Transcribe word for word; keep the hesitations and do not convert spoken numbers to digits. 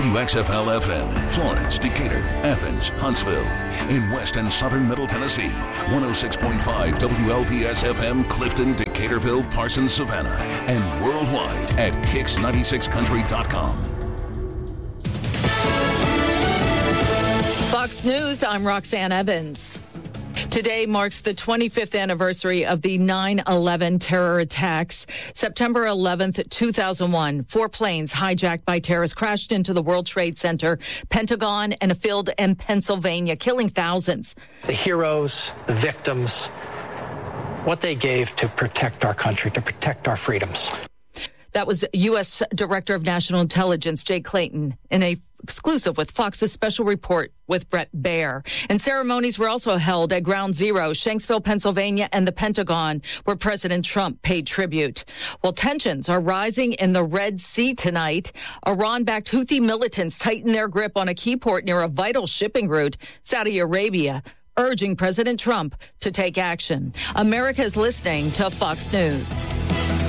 W X F L F M, Florence, Decatur, Athens, Huntsville. In West and Southern Middle Tennessee, one oh six point five W L P S F M, Clifton, Decaturville, Parsons, Savannah. And worldwide at kicks ninety-six country dot com. Fox News, I'm Roxanne Evans. Today marks the twenty-fifth anniversary of the nine eleven terror attacks. September eleventh, two thousand one, four planes hijacked by terrorists crashed into the World Trade Center, Pentagon, and a field in Pennsylvania, killing thousands. The heroes, the victims, what they gave to protect our country, to protect our freedoms. That was U S Director of National Intelligence Jay Clayton in a exclusive with Fox's special report with Brett Baer. And ceremonies were also held at Ground Zero, Shanksville, Pennsylvania, and the Pentagon, where President Trump paid tribute. Well, tensions are rising in the Red Sea tonight. Iran-backed Houthi militants tighten their grip on a key port near a vital shipping route, Saudi Arabia, urging President Trump to take action. America is listening to Fox News.